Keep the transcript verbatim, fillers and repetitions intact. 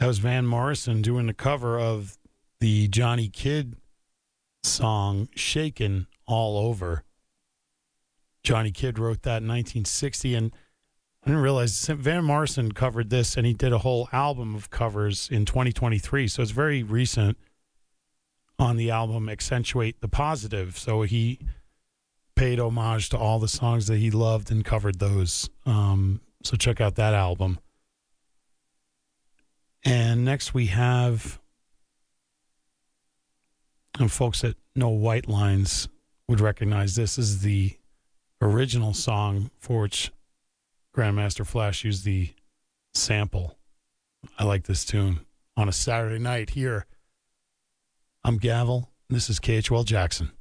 That was Van Morrison doing the cover of the Johnny Kidd song Shakin' All Over. Johnny Kidd wrote that in nineteen sixty, and I didn't realize Van Morrison covered this, and he did a whole album of covers in twenty twenty-three, so it's very recent on the album Accentuate the Positive. So he paid homage to all the songs that he loved and covered those. Um, so check out that album. And next we have, and folks that know White Lines would recognize this, this is the original song for which Grandmaster Flash used the sample. I like this tune on a Saturday night here. I'm Gavel. This is K H O L Jackson.